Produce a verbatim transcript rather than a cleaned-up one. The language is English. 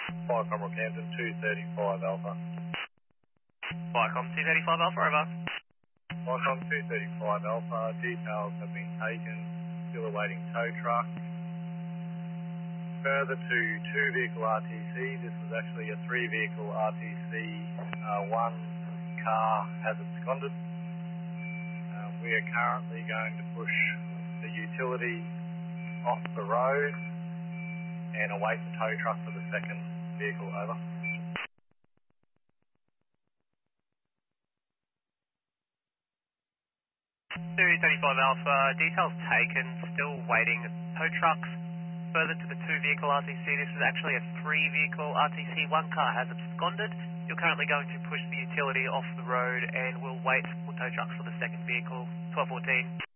Viacom Rockhampton, two thirty-five Alpha. Viacom two thirty-five Alpha, over. Viacom two thirty-five Alpha, details have been taken, still awaiting tow truck. Further to two vehicle R T C, this was actually a three vehicle R T C, uh, one car has absconded. Uh, we are currently going to push the utility off the road and await the tow truck for the second vehicle, over. two thirty-five Alpha, details taken, still waiting tow trucks. Further to the two vehicle R T C, this is actually a three vehicle R T C, one car has absconded. You're currently going to push the utility off the road and we'll wait for tow trucks for the second vehicle, twelve fourteen.